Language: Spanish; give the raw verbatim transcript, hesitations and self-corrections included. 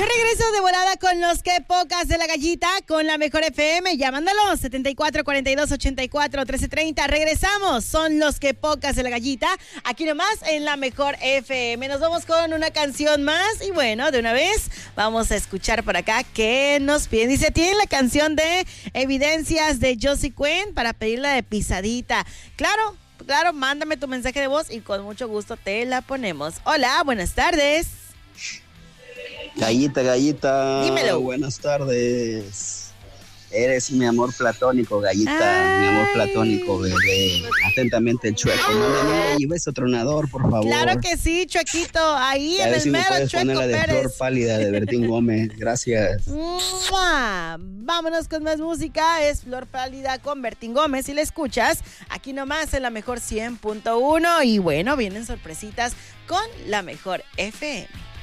regreso de volada con los que pocas de la gallita, con la mejor F M. Ya mándalos, setenta y cuatro, cuarenta y dos, ochenta y cuatro, trece treinta. Regresamos, son los que pocas de la gallita, aquí nomás en la mejor F M. Nos vamos con una canción más y bueno, de una vez vamos a escuchar por acá qué nos piden. Dice, tienen la canción de Evidencias de Josie Cuen para pedirla de pisadita. Claro, claro, mándame tu mensaje de voz y con mucho gusto te la ponemos. Hola, buenas tardes. Gallita, gallita. Dímelo. Buenas tardes. Eres mi amor platónico, gallita. Ay. Mi amor platónico, bebé. Atentamente el Chueco. Mándame y beso tronador, por favor. Claro que sí, Chuequito. Ahí A en ver el si me mero puedes Chueco poner la de Pérez. Flor Pálida de Bertín Gómez. Gracias. ¡Mua! Vámonos con más música. Es Flor Pálida con Bertín Gómez. Y la escuchas aquí nomás en la mejor cien punto uno. Y bueno, vienen sorpresitas con la mejor F M.